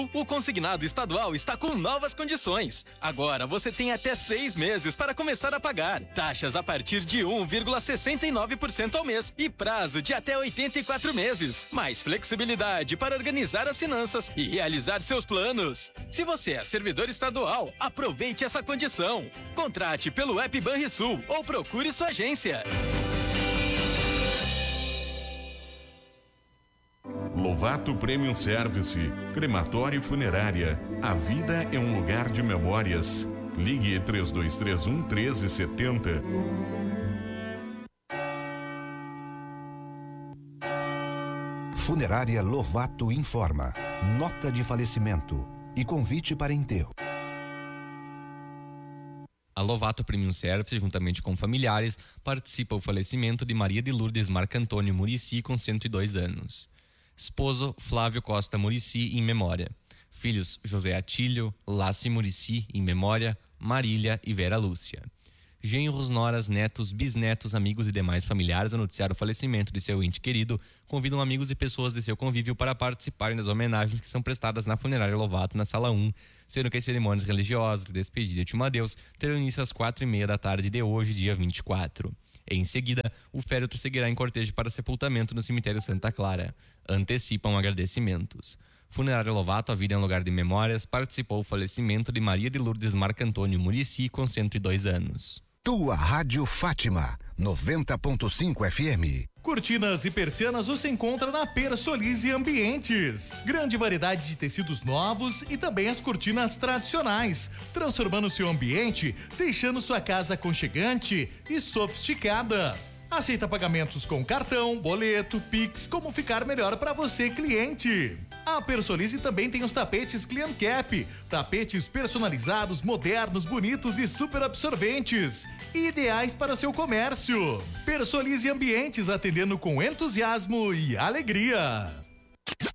O consignado estadual está com novas condições. Agora você tem até 6 meses para começar a pagar. Taxas a partir de 1,69% ao mês e prazo de até 84 meses. Mais flexibilidade para organizar as finanças e realizar seus planos. Se você é servidor estadual, aproveite essa condição. Contrate pelo app Banrisul ou procure sua agência. Lovato Premium Service, crematório e funerária. A vida é um lugar de memórias. Ligue 3231 1370. Funerária Lovato informa. Nota de falecimento e convite para enterro. A Lovato Premium Service, juntamente com familiares, participa do falecimento de Maria de Lourdes Marcantônio Murici, com 102 anos. Esposo Flávio Costa Murici, em memória. Filhos José Atílio, Láci Murici, em memória, Marília e Vera Lúcia. Genros, noras, netos, bisnetos, amigos e demais familiares a noticiar o falecimento de seu ente querido convidam amigos e pessoas de seu convívio para participarem das homenagens que são prestadas na Funerária Lovato, na Sala 1, sendo que as cerimônias religiosas de despedida de um adeus terão início às 4:30 da tarde de hoje, dia 24. Em seguida, o féretro seguirá em cortejo para sepultamento no cemitério Santa Clara. Antecipam agradecimentos. Funerária Lovato, a vida é um lugar de memórias, participou do falecimento de Maria de Lourdes Marcantônio Murici, com 102 anos. Tua Rádio Fátima, 90.5 FM. Cortinas e persianas você encontra na Persolize Ambientes. Grande variedade de tecidos novos e também as cortinas tradicionais, transformando seu ambiente, deixando sua casa aconchegante e sofisticada. Aceita pagamentos com cartão, boleto, Pix, como ficar melhor para você, cliente. A Persolize também tem os tapetes Clean Cap, tapetes personalizados, modernos, bonitos e super absorventes, ideais para seu comércio. Persolize Ambientes, atendendo com entusiasmo e alegria.